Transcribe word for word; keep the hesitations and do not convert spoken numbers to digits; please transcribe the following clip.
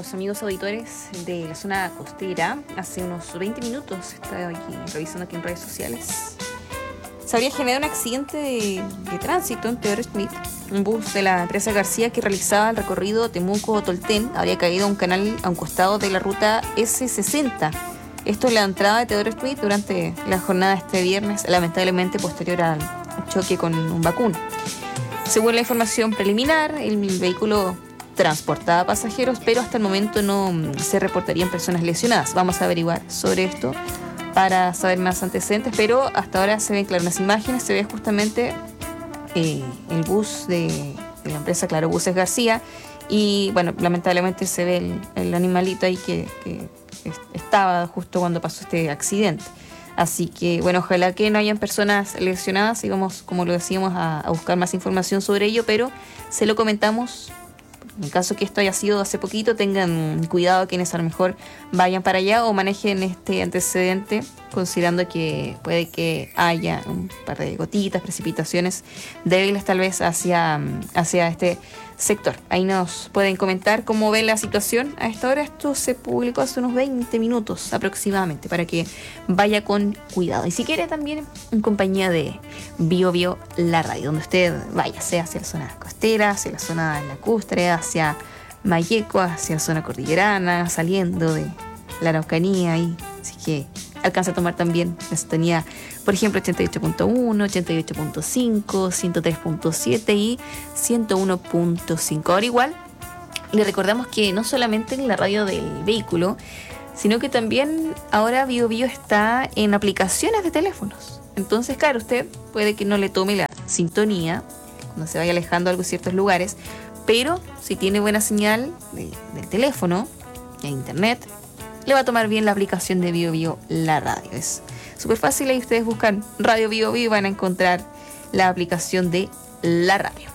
los amigos auditores de la zona costera. Hace unos veinte minutos, estaba aquí revisando aquí en redes sociales, se habría generado un accidente de, de tránsito en Teodoro Schmidt. Un bus de la empresa García que realizaba el recorrido Temuco-Tolten habría caído a un canal a un costado de la ruta ese sesenta. Esto es la entrada de Teodoro Schmidt durante la jornada de este viernes, lamentablemente posterior al choque con un vacuno. Según la información preliminar, el vehículo transportaba pasajeros, pero hasta el momento no se reportarían personas lesionadas. Vamos a averiguar sobre esto para saber más antecedentes, pero hasta ahora se ven claras unas imágenes, se ve justamente eh, el bus de, de la empresa Claro Buses García, y bueno, lamentablemente se ve el, el animalito ahí que, que estaba justo cuando pasó este accidente. Así que bueno, ojalá que no hayan personas lesionadas y vamos, como lo decíamos, a, a buscar más información sobre ello, pero se lo comentamos. En caso que esto haya sido hace poquito, tengan cuidado quienes a lo mejor vayan para allá o manejen este antecedente, considerando que puede que haya un par de gotitas, precipitaciones débiles tal vez hacia, hacia este sector. Ahí nos pueden comentar cómo ven la situación a esta hora. Esto se publicó hace unos veinte minutos aproximadamente, para que vaya con cuidado. Y si quiere también en compañía de Bio Bio, la radio, donde usted vaya, sea hacia la zona costera, hacia la zona lacustre, hacia Mayeco, hacia la zona cordillerana, saliendo de la Araucanía, y así que alcanza a tomar también la sintonía, por ejemplo, ochenta y ocho punto uno, ochenta y ocho punto cinco, ciento tres punto siete y ciento uno punto cinco. Ahora igual, le recordamos que no solamente en la radio del vehículo, sino que también ahora Bio Bio está en aplicaciones de teléfonos. Entonces, claro, usted puede que no le tome la sintonía cuando se vaya alejando de algunos ciertos lugares, pero si tiene buena señal de, del teléfono e internet, le va a tomar bien la aplicación de Bio Bio, la radio. Es súper fácil, ahí ustedes buscan Radio Bio Bio y van a encontrar la aplicación de la radio.